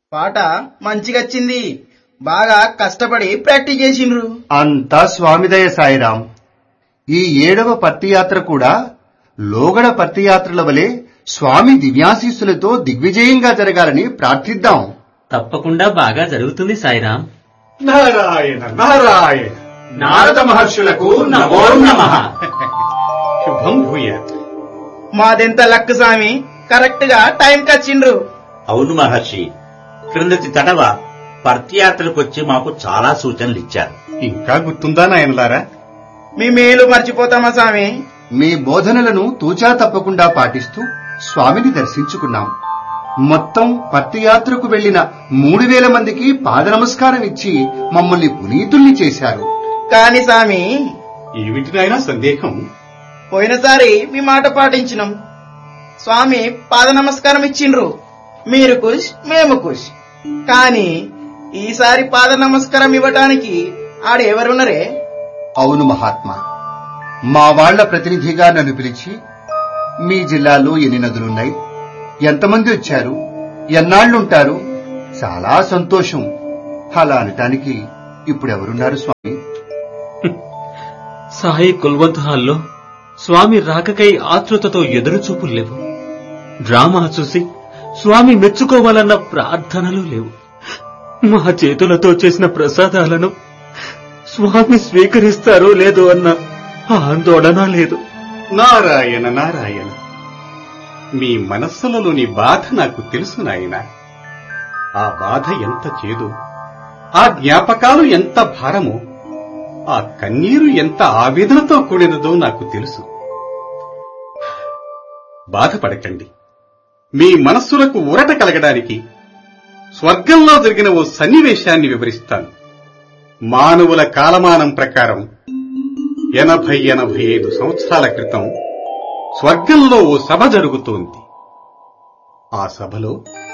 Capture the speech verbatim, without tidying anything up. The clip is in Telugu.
పాట మంచిగచ్చింది. బాగా కష్టపడి ప్రాక్టీస్ చేసిండ్రు. అంతా స్వామిదయ సాయిరాం. ఈ ఏడవ పత్తియాత్ర కూడా లోగడ పత్తియాత్రల వలె స్వామి దివ్యాశీస్సులతో దిగ్విజయంగా జరగాలని ప్రార్థిద్దాం. తప్పకుండా బాగా జరుగుతుంది సాయిరాం. నారాయణ నారాయణ. నారద మహర్షులకు నమో నమః. శుభం భూయ. మాదెంత లక్ స్వామి, కరెక్ట్ గా టైం కచ్చిండ్రు. అవును మహర్షి, క్రిందటి తడవ పర్తియాత్రకొచ్చి మాకు చాలా సూచనలు ఇచ్చారు. ఇంకా గుర్తుందా నాయనలారా? మీ మేలు మర్చిపోతామా స్వామి? మీ బోధనలను తూచా తప్పకుండా పాటిస్తూ స్వామిని దర్శించుకున్నాం. మొత్తం పత్తియాత్రకు వెళ్లిన మూడు వేల మందికి పాద నమస్కారం ఇచ్చి మమ్మల్ని పునీతుల్ని చేశారు. కాని స్వామి, ఏమిటినైనా సందేహం? పోయినసారి మీ మాట పాటించినాం. స్వామి పాద నమస్కారం ఇచ్చిండ్రు. మీరు ఖుష్, మేము ఖుష్. కాని ఈసారి పాద నమస్కారం ఇవ్వటానికి ఆడెవరున్నరే? అవును మహాత్మా, మా వాళ్ల ప్రతినిధిగా నన్ను పిలిచి మీ జిల్లాలో ఎన్ని నదులున్నాయి, ఎంతమంది వచ్చారు, ఎన్నాళ్లుంటారు, చాలా సంతోషం అలా అనటానికి ఇప్పుడెవరున్నారు స్వామి? సాయి కుల్వంత్ హాల్లో స్వామి రాకకై ఆతృతతో ఎదురుచూపులు లేవు. డ్రామా చూసి స్వామి మెచ్చుకోవాలన్న ప్రార్థనలు లేవు. మా చేతులతో చేసిన ప్రసాదాలను స్వామి స్వీకరిస్తారో లేదో అన్న ఆందోళన లేదు. నారాయణ నారాయణ. మీ మనస్సులలోని బాధ నాకు తెలుసు నాయన. ఆ బాధ ఎంత చేదో, ఆ జ్ఞాపకాలు ఎంత భారమో, ఆ కన్నీరు ఎంత ఆవేదనతో కూడినదో నాకు తెలుసు. బాధపడకండి. మీ మనస్సులకు ఊరట కలగడానికి స్వర్గంలో జరిగిన ఓ సన్నివేశాన్ని వివరిస్తాను. మానవుల కాలమానం ప్రకారం ఎనభై ఎనభై ఐదు సంవత్సరాల క్రితం స్వర్గంలో ఓ సభ జరుగుతోంది. ఆ సభలో